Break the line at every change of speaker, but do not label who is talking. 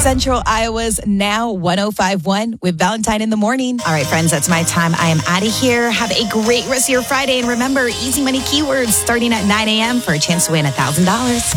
Central Iowa's Now 105.1 with Valentine in the morning.
All right, friends, that's my time. I am out of here. Have a great rest of your Friday. And remember, Easy Money keywords starting at 9 a.m. for a chance to win $1,000.